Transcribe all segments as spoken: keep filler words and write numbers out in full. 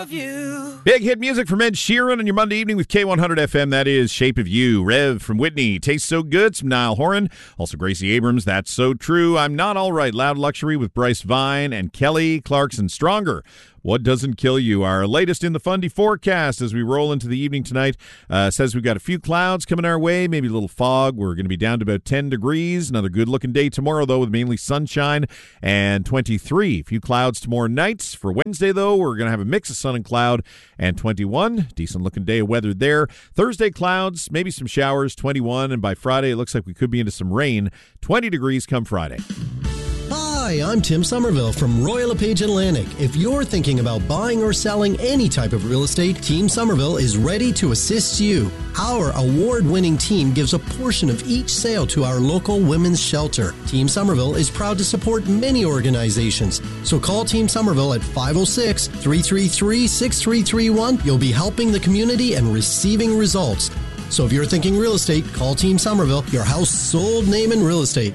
of You. Big hit music from Ed Sheeran on your Monday evening with K one hundred F M. That is Shape of You. Rev from Whitney, Tastes So Good, some Niall Horan. Also Gracie Abrams, That's So True. I'm Not All Right, Loud Luxury with Bryce Vine and Kelly Clarkson. Stronger. What Doesn't Kill You? Our latest in the Fundy forecast as we roll into the evening tonight uh, says we've got a few clouds coming our way, maybe a little fog. We're going to be down to about ten degrees. Another good-looking day tomorrow, though, with mainly sunshine and twenty-three. A few clouds tomorrow night. For Wednesday, though, we're going to have a mix of sun and cloud and twenty-one. Decent-looking day of weather there. Thursday, clouds, maybe some showers, twenty-one. And by Friday, it looks like we could be into some rain. twenty degrees come Friday. Hi, I'm Tim Somerville from Royal LePage Atlantic. If you're thinking about buying or selling any type of real estate, Team Somerville is ready to assist you. Our award-winning team gives a portion of each sale to our local women's shelter. Team Somerville is proud to support many organizations. So call Team Somerville at five oh six, three three three, six three three one. You'll be helping the community and receiving results. So if you're thinking real estate, call Team Somerville, your house sold name in real estate.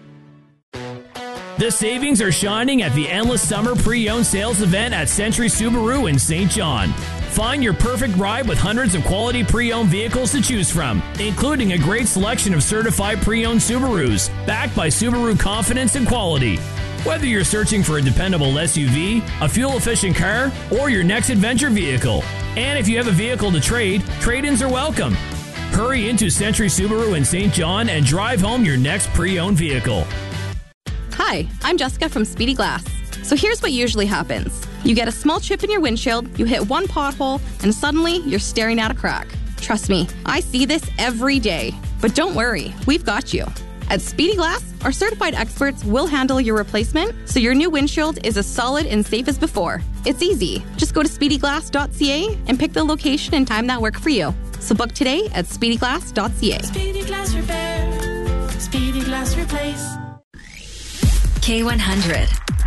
The savings are shining at the Endless Summer Pre-Owned Sales Event at Century Subaru in Saint John. Find your perfect ride with hundreds of quality pre-owned vehicles to choose from, including a great selection of certified pre-owned Subarus, backed by Subaru confidence and quality. Whether you're searching for a dependable S U V, a fuel-efficient car, or your next adventure vehicle. And if you have a vehicle to trade, trade-ins are welcome. Hurry into Century Subaru in Saint John and drive home your next pre-owned vehicle. Hi, I'm Jessica from Speedy Glass. So here's what usually happens. You get a small chip in your windshield, you hit one pothole, and suddenly you're staring at a crack. Trust me, I see this every day. But don't worry, we've got you. At Speedy Glass, our certified experts will handle your replacement so your new windshield is as solid and safe as before. It's easy. Just go to speedy glass dot c a and pick the location and time that work for you. So book today at speedy glass dot c a. Speedy Glass Repair. Speedy Glass Replace. K one hundred.